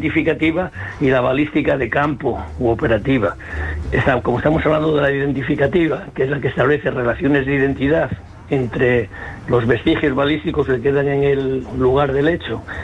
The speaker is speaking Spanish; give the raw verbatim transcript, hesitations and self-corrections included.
identificativa y la balística de campo u operativa. Está, como estamos hablando de la identificativa, que es la que establece relaciones de identidad entre los vestigios balísticos que quedan en el lugar del hecho